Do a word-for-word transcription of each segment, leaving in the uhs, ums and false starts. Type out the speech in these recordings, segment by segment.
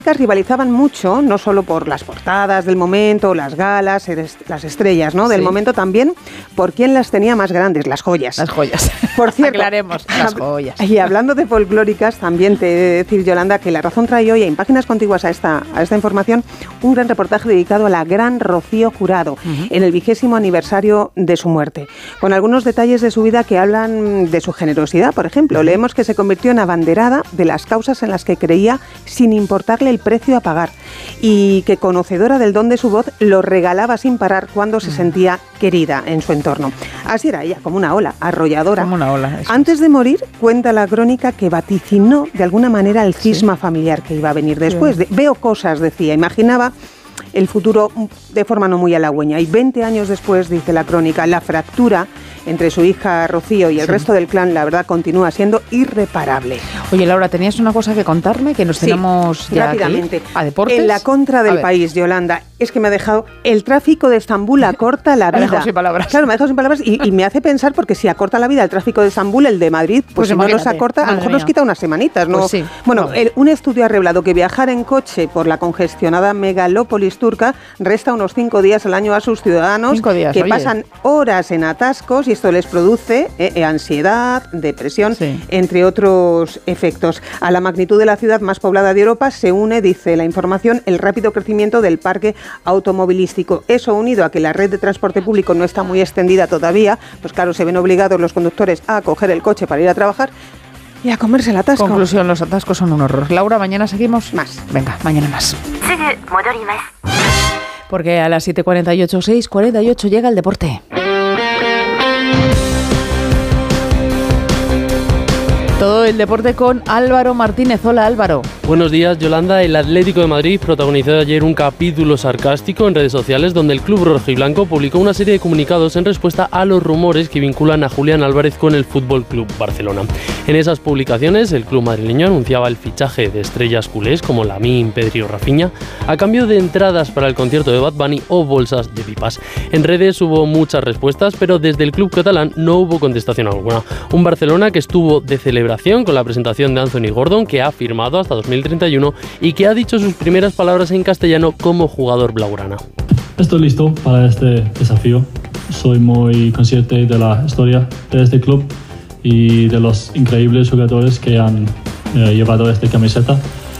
rivalizaban mucho, no solo por las portadas del momento, las galas, las estrellas, ¿no? Del sí. momento, también por quién las tenía más grandes, las joyas. Las joyas. Por cierto, aclaremos, las joyas. Y hablando de folclóricas, también te he de decir, Yolanda, que La Razón trae hoy en páginas contiguas a esta, a esta información un gran reportaje dedicado a la gran Rocío Jurado, uh-huh. en el vigésimo aniversario de su muerte, con algunos detalles de su vida que hablan de su generosidad. Por ejemplo, uh-huh. leemos que se convirtió en abanderada de las causas en las que creía sin importarle el precio a pagar, y que, conocedora del don de su voz, lo regalaba sin parar cuando se sentía querida en su entorno. Así era ella, como una ola, arrolladora. Como una ola. Eso. Antes de morir, cuenta la crónica que vaticinó de alguna manera el cisma sí. familiar que iba a venir después. De, veo cosas, decía, imaginaba el futuro de forma no muy halagüeña. Y veinte años después, dice la crónica, la fractura entre su hija Rocío y el sí. resto del clan, la verdad, continúa siendo irreparable. Oye, Laura, tenías una cosa que contarme, que nos sí, tenemos ya rápidamente. Aquí, a deportes. En la contra del país, Yolanda, es que me ha dejado el tráfico de Estambul acorta la vida. Me ha dejado sin palabras. Claro, me ha dejado sin palabras y, y me hace pensar, porque si acorta la vida el tráfico de Estambul, el de Madrid, pues, pues si no nos acorta, a lo mejor mía. nos quita unas semanitas, ¿no? Pues sí. Bueno, el, un estudio ha revelado que viajar en coche por la congestionada megalópolis turca resta unos cinco días al año a sus ciudadanos días, que oye. pasan horas en atascos, y esto les produce Eh, eh, ansiedad, depresión, sí. entre otros efectos. A la magnitud de la ciudad más poblada de Europa se une, dice la información, el rápido crecimiento del parque automovilístico. Eso, unido a que la red de transporte público no está muy extendida todavía, pues claro, se ven obligados los conductores a coger el coche para ir a trabajar y a comerse el atasco. Conclusión, los atascos son un horror. Laura, mañana seguimos. Más. Venga, mañana más. Porque a las siete cuarenta y ocho, seis cuarenta y ocho llega el deporte. Todo el deporte con Álvaro Martínez. Hola, Álvaro. Buenos días, Yolanda. El Atlético de Madrid protagonizó ayer un capítulo sarcástico en redes sociales donde el club rojiblanco publicó una serie de comunicados en respuesta a los rumores que vinculan a Julián Álvarez con el Fútbol Club Barcelona. En esas publicaciones, el club madrileño anunciaba el fichaje de estrellas culés como Lamine, Pedri o Rafinha a cambio de entradas para el concierto de Bad Bunny o bolsas de pipas. En redes hubo muchas respuestas, pero desde el club catalán no hubo contestación alguna. Un Barcelona que estuvo de celebración con la presentación de Anthony Gordon, que ha firmado hasta dos mil treinta y uno y que ha dicho sus primeras palabras en castellano como jugador blaugrana. Estoy listo para este desafío. Soy muy consciente de la historia de este club y de los increíbles jugadores que han eh, llevado esta camiseta.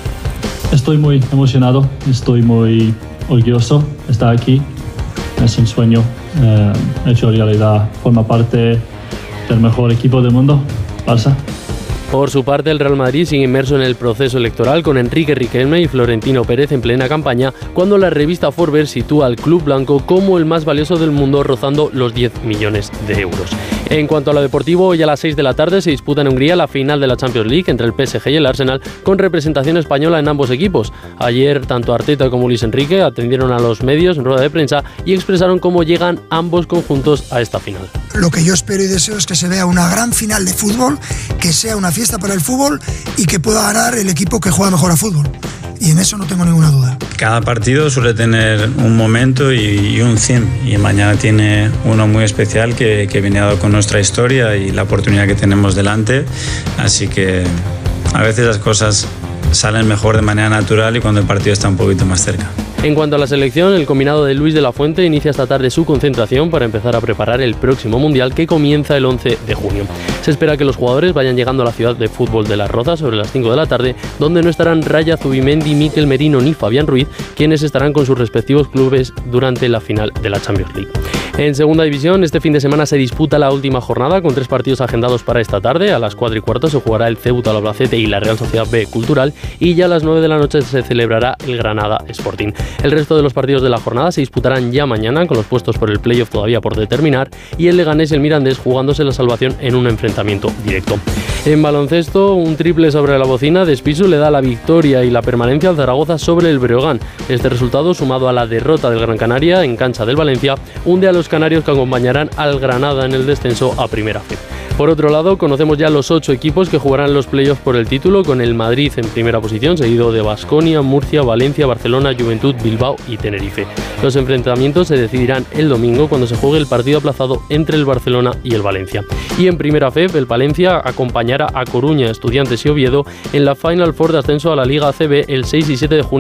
Estoy muy emocionado, estoy muy orgulloso de estar aquí. Es un sueño eh, hecho realidad. Forma parte del mejor equipo del mundo, Barça. Por su parte, el Real Madrid sigue inmerso en el proceso electoral con Enrique Riquelme y Florentino Pérez en plena campaña, cuando la revista Forbes sitúa al club blanco como el más valioso del mundo, rozando los diez millones de euros. En cuanto a lo deportivo, hoy a las seis de la tarde se disputa en Hungría la final de la Champions League entre el P S G y el Arsenal, con representación española en ambos equipos. Ayer, tanto Arteta como Luis Enrique atendieron a los medios en rueda de prensa y expresaron cómo llegan ambos conjuntos a esta final. Lo que yo espero y deseo es que se vea una gran final de fútbol, que sea una fiesta para el fútbol y que pueda ganar el equipo que juega mejor a fútbol. Y en eso no tengo ninguna duda. Cada partido suele tener un momento y, y un cien, y mañana tiene uno muy especial que, que viene dado con nuestra historia y la oportunidad que tenemos delante, así que a veces las cosas salen mejor de manera natural y cuando el partido está un poquito más cerca. En cuanto a la selección, el combinado de Luis de la Fuente inicia esta tarde su concentración para empezar a preparar el próximo Mundial, que comienza el once de junio. Se espera que los jugadores vayan llegando a la ciudad de fútbol de Las Rozas sobre las cinco de la tarde, donde no estarán Raya Zubimendi, Mikel Merino ni Fabián Ruiz, quienes estarán con sus respectivos clubes durante la final de la Champions League. En segunda división, este fin de semana se disputa la última jornada con tres partidos agendados para esta tarde. A las cuatro y cuarto se jugará el Ceuta, el Albacete y la Real Sociedad B Cultural, y ya a las nueve de la noche se celebrará el Granada Sporting. El resto de los partidos de la jornada se disputarán ya mañana, con los puestos por el playoff todavía por determinar, y el Leganés y el Mirandés jugándose la salvación en un enfrentamiento directo. En baloncesto, un triple sobre la bocina de Spisu le da la victoria y la permanencia al Zaragoza sobre el Breogán. Este resultado, sumado a la derrota del Gran Canaria en cancha del Valencia, hunde a los canarios, que acompañarán al Granada en el descenso a Primera F. Por otro lado, conocemos ya los ocho equipos que jugarán los playoffs por el título, con el Madrid en primera posición, seguido de Baskonia, Murcia, Valencia, Barcelona, Juventud, Bilbao y Tenerife. Los enfrentamientos se decidirán el domingo, cuando se juegue el partido aplazado entre el Barcelona y el Valencia. Y en Primera F, el Palencia acompañará acompañar a Coruña, Estudiantes y Oviedo en la Final Four de ascenso a la Liga A C B el seis y siete de junio